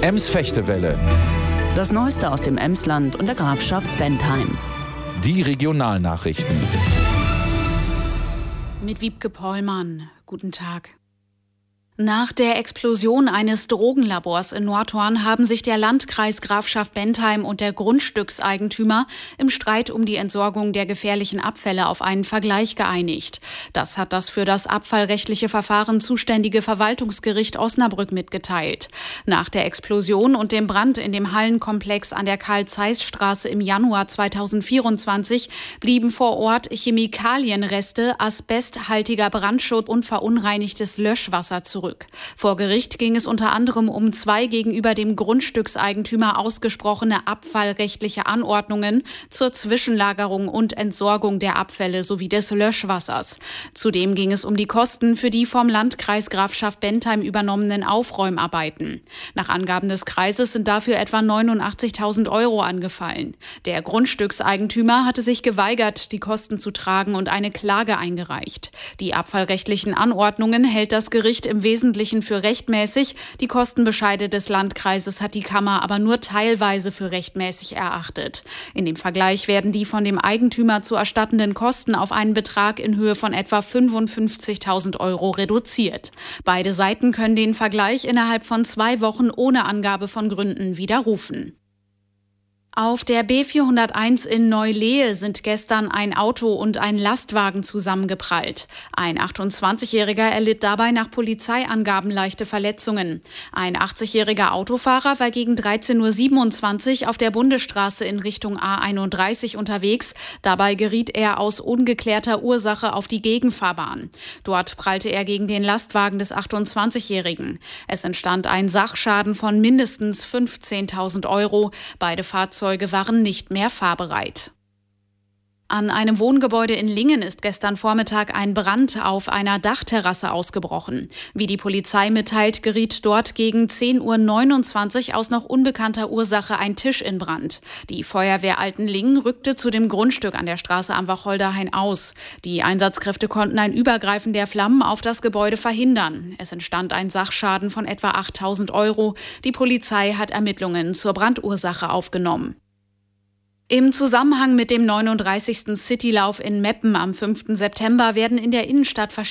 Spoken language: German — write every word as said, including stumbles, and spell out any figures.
Ems-Fechtewelle. Das Neueste aus dem Emsland und der Grafschaft Bentheim. Die Regionalnachrichten. Mit Wiebke Pollmann. Guten Tag. Nach der Explosion eines Drogenlabors in Nordhorn haben sich der Landkreis Grafschaft Bentheim und der Grundstückseigentümer im Streit um die Entsorgung der gefährlichen Abfälle auf einen Vergleich geeinigt. Das hat das für das abfallrechtliche Verfahren zuständige Verwaltungsgericht Osnabrück mitgeteilt. Nach der Explosion und dem Brand in dem Hallenkomplex an der Karl-Zeiss-Straße im Januar zweitausendvierundzwanzig blieben vor Ort Chemikalienreste, asbesthaltiger Brandschutz und verunreinigtes Löschwasser zurück. Vor Gericht ging es unter anderem um zwei gegenüber dem Grundstückseigentümer ausgesprochene abfallrechtliche Anordnungen zur Zwischenlagerung und Entsorgung der Abfälle sowie des Löschwassers. Zudem ging es um die Kosten für die vom Landkreis Grafschaft Bentheim übernommenen Aufräumarbeiten. Nach Angaben des Kreises sind dafür etwa neunundachtzigtausend Euro angefallen. Der Grundstückseigentümer hatte sich geweigert, die Kosten zu tragen und eine Klage eingereicht. Die abfallrechtlichen Anordnungen hält das Gericht im Wesentlichen für rechtmäßig. Die Kostenbescheide des Landkreises hat die Kammer aber nur teilweise für rechtmäßig erachtet. In dem Vergleich werden die von dem Eigentümer zu erstattenden Kosten auf einen Betrag in Höhe von etwa fünfundfünfzigtausend Euro reduziert. Beide Seiten können den Vergleich innerhalb von zwei Wochen ohne Angabe von Gründen widerrufen. Auf der B vierhunderteins in Neu-Lehe sind gestern ein Auto und ein Lastwagen zusammengeprallt. Ein achtundzwanzigjähriger erlitt dabei nach Polizeiangaben leichte Verletzungen. Ein achtzigjähriger Autofahrer war gegen dreizehn Uhr siebenundzwanzig auf der Bundesstraße in Richtung A einunddreißig unterwegs. Dabei geriet er aus ungeklärter Ursache auf die Gegenfahrbahn. Dort prallte er gegen den Lastwagen des achtundzwanzigjährigen. Es entstand ein Sachschaden von mindestens fünfzehntausend Euro. Beide Fahrzeuge waren nicht mehr fahrbereit. An einem Wohngebäude in Lingen ist gestern Vormittag ein Brand auf einer Dachterrasse ausgebrochen. Wie die Polizei mitteilt, geriet dort gegen zehn Uhr neunundzwanzig aus noch unbekannter Ursache ein Tisch in Brand. Die Feuerwehr Altenlingen rückte zu dem Grundstück an der Straße am Wacholderhain aus. Die Einsatzkräfte konnten ein Übergreifen der Flammen auf das Gebäude verhindern. Es entstand ein Sachschaden von etwa achttausend Euro. Die Polizei hat Ermittlungen zur Brandursache aufgenommen. Im Zusammenhang mit dem neununddreißigsten Citylauf in Meppen am fünften September werden in der Innenstadt